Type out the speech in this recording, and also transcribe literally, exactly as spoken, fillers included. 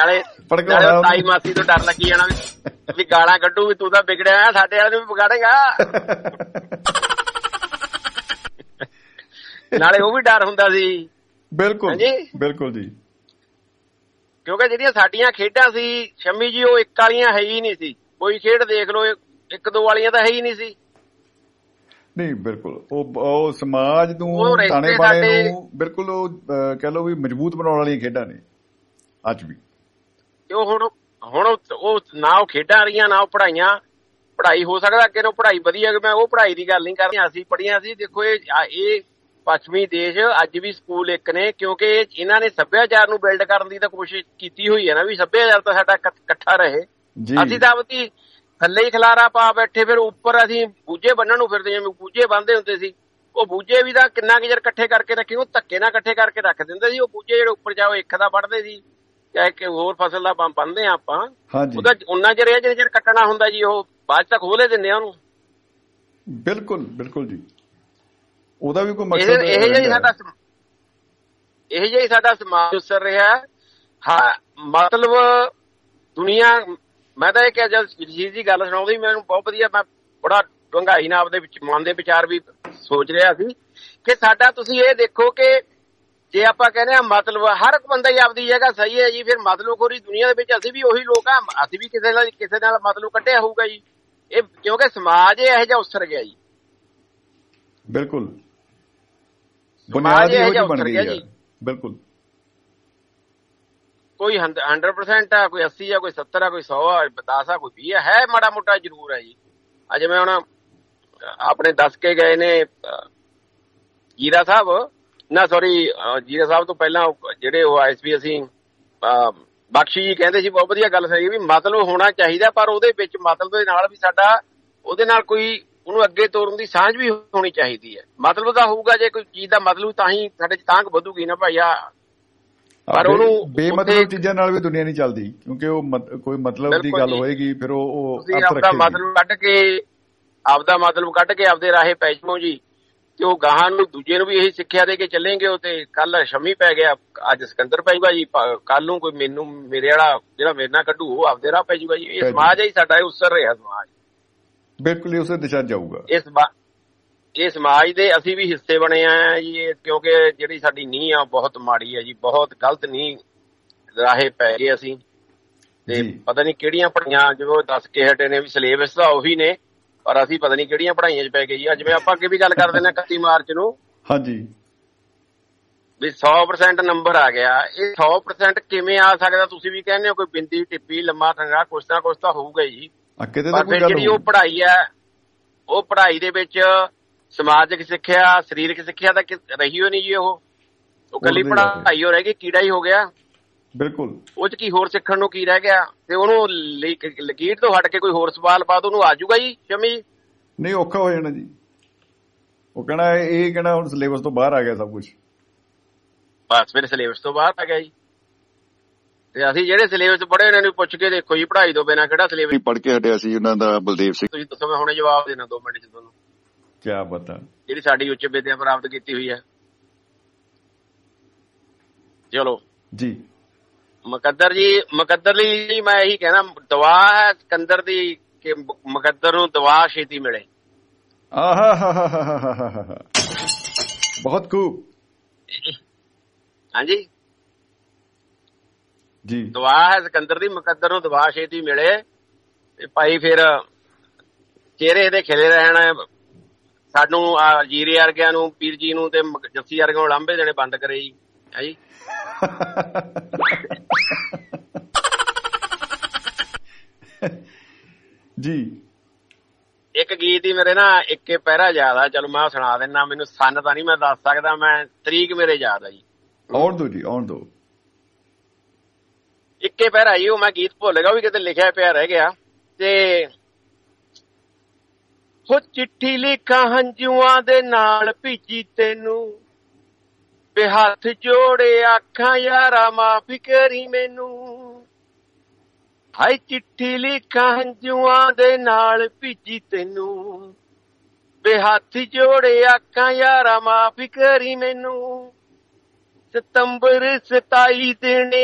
ਨਾਲੇ ਨਾਲੇ ਤਾਈ ਮਾਸੀ ਤੋਂ ਡਰ ਲੱਗੀ ਜਾਣਾ ਵੀ ਗਾਲਾਂ ਕੱਢੂ ਵੀ ਤੂੰ ਤਾਂ ਵਿਗੜਿਆ, ਸਾਡੇ ਵਾਲੇ ਨੂੰ ਵੀ ਵਿਗਾੜੇਗਾ। ਨਾਲੇ ਉਹ ਵੀ ਡਰ ਹੁੰਦਾ ਸੀ। ਬਿਲਕੁਲ ਬਿਲਕੁਲ ਜੀ, ਕਿਉਂਕਿ ਜਿਹੜੀਆਂ ਸਾਡੀਆਂ ਖੇਡਾਂ ਸੀ ਸ਼ੰਮੀ ਜੀ, ਉਹ ਇੱਕ ਵਾਲੀਆਂ ਹੈ ਹੀ ਨਹੀਂ ਸੀ। ਕੋਈ ਖੇਡ ਦੇਖ ਲਓ, ਇੱਕ ਦੋ ਵਾਲੀਆਂ ਤਾਂ ਹੈ ਹੀ ਨਹੀਂ ਸੀ। ਨਹੀਂ ਬਿਲਕੁਲ, ਉਹ ਉਹ ਸਮਾਜ ਨੂੰ ਤਾਣੇ ਬਾਣੇ ਨੂੰ ਬਿਲਕੁਲ ਉਹ ਕਹਿ ਲਓ ਵੀ ਮਜ਼ਬੂਤ ਬਣਾਉਣ ਵਾਲੀਆਂ ਖੇਡਾਂ ਨੇ ਅੱਜ ਵੀ। ਉਹ ਹੁਣ ਹੁਣ ਉਹ ਨਾ ਉਹ ਖੇਡਾਂ ਰਹੀਆਂ ਨਾ ਉਹ ਪੜ੍ਹਾਈਆਂ। ਪੜ੍ਹਾਈ ਹੋ ਸਕਦਾ ਅੱਗੇ ਨੂੰ ਪੜ੍ਹਾਈ ਵਧੀਆ, ਮੈਂ ਉਹ ਪੜ੍ਹਾਈ ਦੀ ਗੱਲ ਨਹੀਂ ਕਰ ਰਹੀ। ਅਸੀਂ ਪੜ੍ਹੀਆਂ ਸੀ। ਦੇਖੋ ਇਹ ਇਹ ਪੱਛਮੀ ਦੇਸ਼ ਅੱਜ ਵੀ ਸਕੂਲ ਇੱਕ ਨੇ, ਕਿਉਂਕਿ ਇਹਨਾਂ ਨੇ ਸੱਭਿਆਚਾਰ ਨੂੰ ਬਿਲਡ ਕਰਨ ਦੀ ਤਾਂ ਕੋਸ਼ਿਸ਼ ਕੀਤੀ ਹੋਈ ਹੈ ਨਾ, ਵੀ ਸੱਭਿਆਚਾਰ ਤਾਂ ਸਾਡਾ ਇਕੱਠਾ ਰਹੇ। ਅਸੀਂ ਤਾਂ ਆਪਦੀ ਥੱਲੇ ਹੀ ਖਲਾਰਾ ਪਾ ਬੈਠੇ, ਫਿਰ ਉੱਪਰ ਅਸੀਂ ਬੂਝੇ ਬੰਨਣ ਨੂੰ ਫਿਰਦੇ, ਜਿਵੇਂ ਬੂਝੇ ਬੰਨਦੇ ਹੁੰਦੇ ਸੀ। ਉਹ ਬੂਝੇ ਵੀ ਤਾਂ ਕਿੰਨਾ ਕੁ ਚਿਰ ਇਕੱਠੇ ਕਰਕੇ ਰੱਖੇ, ਉਹ ਧੱਕੇ ਨਾਲ ਇਕੱਠੇ ਕਰਕੇ ਰੱਖ ਦਿੰਦੇ ਸੀ। ਉਹ ਬੂਝੇ ਜਿਹੜੇ ਉੱਪਰ ਜਾਓ ਇੱਕ ਦਾ ਵੱਢਦੇ ਸੀ, ਚਾਹੇ ਕਿ ਹੋਰ ਫਸਲ ਦਾ ਬੰਨਦੇ ਆ ਆਪਾਂ, ਉਹਦਾ ਉਨਾ ਚਿਰ ਇਹ ਜਿੰਨੇ ਚਿਰ ਕੱਟਣਾ ਹੁੰਦਾ ਜੀ, ਉਹ ਬਾਅਦ ਤੱਕ ਖੋਲੇ ਦਿੰਦੇ ਆ ਉਹਨੂੰ। ਬਿਲਕੁਲ ਬਿਲਕੁਲ ਜੀ, ਉਹਦਾ ਵੀ ਕੋਈ ਮਕਸਦ ਇਹ ਜਿਹਾ ਹੀ ਸਾਡਾ ਇਹ ਜਿਹਾ ਹੀ ਸਾਡਾ ਸਮਾਜ ਉਸਰ ਰਿਹਾ। ਹਾਂ ਮਤਲਬ ਦੁਨੀਆ, ਮੈਂ ਤਾਂ ਇਹ ਕਿਹਾ ਜਦ ਜਗਜੀਤ ਦੀ ਗੱਲ ਸੁਣਾਉਂਦੀ ਮੈਨੂੰ ਬਹੁਤ ਵਧੀਆ, ਮੈਂ ਬੜਾ ਡੂੰਘਾਈ ਨਾਲ ਆਪਦੇ ਵਿੱਚ ਮਨ ਦੇ ਵਿਚਾਰ ਵੀ ਸੋਚ ਰਿਹਾ ਸੀ ਕਿ ਸਾਡਾ ਤੁਸੀਂ ਇਹ ਦੇਖੋ ਕਿ ਜੇ ਆਪਾਂ ਕਹਿੰਦੇ ਹਾਂ ਮਤਲਬ ਹਰ ਇੱਕ ਬੰਦਾ ਹੀ ਆਪਦੀ ਜਗ੍ਹਾ ਸਹੀ ਹੈ ਜੀ, ਫਿਰ ਮਤਲਬ ਖੋਰੀ ਦੁਨੀਆ ਦੇ ਵਿੱਚ ਅਸੀਂ ਵੀ ਉਹੀ ਲੋਕ ਆ, ਅਸੀਂ ਵੀ ਕਿਸੇ ਨਾਲ ਕਿਸੇ ਨਾਲ ਮਤਲਬ ਕੱਢਿਆ ਹੋਊਗਾ ਜੀ। ਇਹ ਕਿਉਂਕਿ ਸਮਾਜ ਇਹੋ ਜਿਹਾ ਉਸਰ ਗਿਆ ਜੀ। ਬਿਲਕੁਲ ਸਮਾਜ ਇਹੋ ਜਿਹਾ ਉਸਰ ਗਿਆ ਜੀ। ਬਿਲਕੁਲ ਕੋਈ ਹੰਡਰਡ ਪਰਸੈਂਟ ਆ, ਕੋਈ ਅੱਸੀ ਆ, ਕੋਈ ਸੱਤਰ ਆ, ਕੋਈ ਸੌ ਆ, ਦਸ ਆ, ਕੋਈ ਵੀਹ ਆ, ਹੈ ਮਾੜਾ ਮੋਟਾ ਜ਼ਰੂਰ ਹੈ ਜੀ। ਅੱਜ ਮੈਂ ਹੁਣ ਆਪਣੇ ਦੱਸ ਕੇ ਗਏ ਨੇ ਜੀਰਾ ਸਾਹਿਬ, ਨਾ ਸੋਰੀ ਜੀਰਾ ਸਾਹਿਬ ਤੋਂ ਪਹਿਲਾਂ ਜਿਹੜੇ ਉਹ ਆਏ ਸੀ, ਅਸੀਂ ਬਖਸ਼ੀ ਜੀ ਕਹਿੰਦੇ ਸੀ, ਬਹੁਤ ਵਧੀਆ ਗੱਲ ਸਹੀ ਵੀ ਮਤਲਬ ਹੋਣਾ ਚਾਹੀਦਾ, ਪਰ ਉਹਦੇ ਵਿੱਚ ਮਤਲਬ ਦੇ ਨਾਲ ਵੀ ਸਾਡਾ ਉਹਦੇ ਨਾਲ ਕੋਈ ਉਹਨੂੰ ਅੱਗੇ ਤੋਰਨ ਦੀ ਸਾਂਝ ਵੀ ਹੋਣੀ ਚਾਹੀਦੀ ਹੈ। ਮਤਲਬ ਤਾਂ ਹੋਊਗਾ ਜੇ ਕੋਈ ਚੀਜ਼ ਦਾ ਮਤਲਬ ਤਾਂ ਹੀ ਸਾਡੇ ਚ ਤਾਂਘ ਵਧੂਗੀ ਨਾ ਭਾਈ। ਆ ਪਰ ਉਹਨੂੰ ਬੇਮਤਲਬ ਚੀਜ਼ਾਂ ਨਾਲ ਵੀ ਦੁਨੀਆ ਨਹੀਂ ਚੱਲਦੀ, ਕਿਉਂਕਿ ਉਹ ਕੋਈ ਮਤਲਬ ਦੀ ਗੱਲ ਹੋਏਗੀ, ਫਿਰ ਉਹ ਤੁਸੀਂ ਆਪਦਾ ਮਤਲਬ ਕੱਢ ਕੇ ਆਪਦਾ ਮਤਲਬ ਕੱਢ ਕੇ ਆਪਦੇ ਰਾਹੇ ਪੈ ਜਾਓ ਜੀ, ਤੇ ਉਹ ਗਾਹਾਂ ਨੂੰ ਦੂਜੇ ਨੂੰ ਵੀ ਇਹੀ ਸਿੱਖਿਆ ਦੇ ਕੇ ਚੱਲੇਂਗੇ। ਉਹ ਤੇ ਕੱਲ ਸ਼ਮੀ ਪੈ ਗਿਆ, ਅੱਜ ਸਿਕੰਦਰ ਪੈ ਜਾਊਗਾ ਜੀ, ਕੱਲ ਨੂੰ ਕੋਈ ਮੈਨੂੰ ਮੇਰੇ ਵਾਲਾ ਜਿਹੜਾ ਮੇਰੇ ਨਾਲ ਕੱਢੂ ਉਹ ਆਪਦੇ ਰਾਹ ਪੈ ਜਾਊਗਾ ਜੀ। ਇਹ ਸਮਾਜ ਹੈ ਸਾਡਾ, ਇਹ ਉਸਰ ਰਿਹਾ ਸਮਾਜ, ਬਿਲਕੁਲ ਉਸੇ ਦਿਸ਼ਾ ਜਾਊਗਾ। ਇਸ ਇਹ ਸਮਾਜ ਦੇ ਅਸੀਂ ਵੀ ਹਿੱਸੇ ਬਣੇ ਆ ਜੀ, ਕਿਉਂਕਿ ਜਿਹੜੀ ਸਾਡੀ ਨੀਂਹ ਆ ਬਹੁਤ ਮਾੜੀ ਹੈ ਜੀ, ਬਹੁਤ ਗਲਤ ਨੀਂਹ ਰਾਹੇ ਪੈ ਗਏ ਅਸੀਂ। ਤੇ ਪਤਾ ਨਹੀਂ ਕਿਹੜੀਆਂ ਪੜ੍ਹਾਈਆਂ ਜੋ ਦੱਸ ਕੇ ਹਟੇ ਨੇ ਵੀ ਸਿਲੇਬਸ ਤਾਂ ਉਹੀ ਨੇ, ਪਰ ਅਸੀਂ ਪਤਾ ਨਹੀਂ ਕਿਹੜੀਆਂ ਪੜ੍ਹਾਈਆਂ 'ਚ ਪੈ ਗਏ ਜੀ। ਜਿਵੇਂ ਆਪਾਂ ਅੱਗੇ ਵੀ ਗੱਲ ਕਰਦੇ ਨੇ ਇਕੱਤੀ ਮਾਰਚ ਨੂੰ, ਹਾਂਜੀ, ਵੀ ਸੌ ਪ੍ਰਸੈਂਟ ਨੰਬਰ ਆ ਗਿਆ। ਇਹ ਸੌ ਪ੍ਰਸੈਂਟ ਕਿਵੇਂ ਆ ਸਕਦਾ? ਤੁਸੀਂ ਵੀ ਕਹਿੰਦੇ ਹੋ ਕੋਈ ਬਿੰਦੀ ਟਿੱਪੀ ਲੰਮਾ ਟੰਗਾ ਕੁਛ ਨਾ ਕੁਛ ਤਾਂ ਹੋਊਗਾ ਹੀ। ਪਰ ਫਿਰ ਜਿਹੜੀ ਉਹ ਪੜ੍ਹਾਈ ਹੈ, ਉਹ ਪੜ੍ਹਾਈ ਦੇ ਵਿੱਚ ਸਮਾਜਿਕ ਸਿੱਖਿਆ, ਸਰੀਰਕ ਸਿੱਖਿਆ ਤਾਂ ਰਹੀ ਹੋ ਨਹੀਂ ਜੀ। ਉਹ ਉਹ ਇਕੱਲੀ ਪੜ੍ਹਾਈ ਹੋ ਰਹਿ ਗਈ, ਕੀੜਾ ਹੀ ਹੋ ਗਿਆ। ਬਿਲਕੁਲ, ਉਹ 'ਚ ਕੀ ਹੋਰ ਸਿੱਖਣ ਨੂੰ ਕੀ ਰਹਿ ਗਿਆ? ਤੇ ਉਹਨੂੰ ਲਕੀਰ ਤੋਂ ਹਟ ਕੇ ਕੋਈ ਹੋਰ ਸਵਾਲ ਪਾ ਦੋ, ਉਹਨੂੰ ਆਜੂਗਾ ਜੀ ਸ਼ਮੀ? ਨਹੀਂ, ਔਖਾ ਹੋ ਜਾਣਾ ਜੀ। ਉਹ ਕਹਿਣਾ ਇਹ ਕਹਿਣਾ ਹੁਣ ਸਿਲੇਬਸ ਤੋਂ ਬਾਹਰ ਆ ਗਿਆ ਸਭ ਕੁਛ। ਬਸ ਫਿਰ ਸਿਲੇਬਸ ਤੋਂ ਬਾਹਰ ਆ ਗਿਆ ਜੀ। ਤੇ ਅਸੀਂ ਜਿਹੜੇ ਸਿਲੇਬਸ ਪੜ੍ਹੇ ਉਹਨਾਂ ਨੂੰ ਪੁੱਛ ਕੇ ਦੇਖੋ ਜੀ, ਪੜ੍ਹਾਈ ਤੋਂ ਬਿਨਾਂ ਕਿਹੜਾ ਸਿਲੇਬਸ ਪੜ੍ਹ ਕੇ ਹਟਿਆ ਸੀ ਉਹਨਾਂ ਦਾ ਬਲਦੇਵ ਸਿੰਘ। ਤੁਸੀਂ ਦੱਸੋ, ਮੈਂ ਹੁਣੇ ਜਵਾਬ ਦੇਣਾ ਦੋ ਮਿੰਟ 'ਚ ਤੁਹਾਨੂੰ। ਕਿਆ ਪਤਾ ਜਿਹੜੀ ਸਾਡੀ ਉੱਚ ਵਿੱਦਿਆ ਪ੍ਰਾਪਤ ਕੀਤੀ ਹੋਈ ਹੈ। ਚਲੋ ਜੀ, ਮੁਕੱਦਰ ਜੀ, ਮੁਕੱਦਰ ਲਈ ਮੈਂ ਇਹੀ ਕਹਿਣਾ, ਦੁਆ ਹੈ ਸਿਕੰਦਰ ਦੀ ਕਿ ਮੁਕੱਦਰ ਨੂੰ ਦੁਆ ਛੇਤੀ ਮਿਲੇ। ਆਹਾ, ਬਹੁਤ ਖੂਬ। ਹਾਂਜੀ ਜੀ, ਦੁਆ ਹੈ ਸਿਕੰਦਰ ਦੀ ਮੁਕੱਦਰ ਨੂੰ ਦੁਆ ਛੇਤੀ ਮਿਲੇ। ਤੇ ਭਾਈ ਫਿਰ ਚਿਹਰੇ ਇਹਦੇ ਖਿਲੇ ਰਹਿਣ, ਸਾਨੂੰ ਆ ਜੀਰੇ ਵਰਗਿਆਂ ਨੂੰ, ਪੀਰ ਜੀ ਨੂੰ ਤੇ ਜੱਸੀ ਵਰਗਿਆਂ ਨੂੰ ਲਾਂਭੇ ਦੇਣੇ ਬੰਦ ਕਰੇ ਜੀ। ਹੈ ਜੀ, ਜੀ ਇੱਕ ਗੀਤ ਹੀ ਮੇਰੇ ਨਾ ਇੱਕੇ ਪਹਿਰਾ ਯਾਦ ਆ, ਚਲੋ ਮੈਂ ਸੁਣਾ ਦਿੰਦਾ। ਮੈਨੂੰ ਸੰਨ ਤਾਂ ਨਹੀਂ ਮੈਂ ਦੱਸ ਸਕਦਾ, ਮੈਂ ਤਰੀਕ ਮੇਰੇ ਯਾਦ ਆ ਜੀ। ਆਉਣ ਦੋ ਜੀ, ਆਉਣ ਦੋ। ਇੱਕੇ ਪਹਿਰਾ ਜੀ, ਉਹ ਮੈਂ ਗੀਤ ਭੁੱਲ ਗਿਆ, ਉਹ ਵੀ ਕਿਤੇ ਲਿਖਿਆ ਪਿਆ ਰਹਿ ਗਿਆ। ਤੇ ਹੋ ਚਿੱਠੀ ਲਿਖਾਂ ਹੰਝੂਆਂ ਦੇ ਨਾਲ ਭਿੱਜੀ ਤੈਨੂੰ, ਵੇ ਹੱਥ ਜੋੜੇ ਆਖਾਂ ਯਾਰਾ ਮਾਫ਼ੀ ਕਰੀ ਮੈਨੂੰ। ਹਾਏ ਚਿੱਠੀ ਲਿਖਾਂ ਹੰਝੂਆਂ ਦੇ ਨਾਲ ਭਿੱਜੀ ਤੈਨੂੰ, ਵੇ ਹੱਥ ਜੋੜੇ ਆਖਾਂ ਯਾਰਾ ਮਾਫ਼ੀ ਕਰੀ ਮੈਨੂੰ। ਸਤੰਬਰ ਸਤਾਈ ਦਿਨ